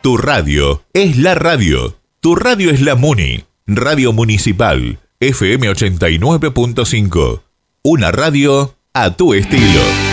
Tu radio es la radio. Tu radio es la Muni. Radio Municipal, FM 89.5. Una radio a tu estilo.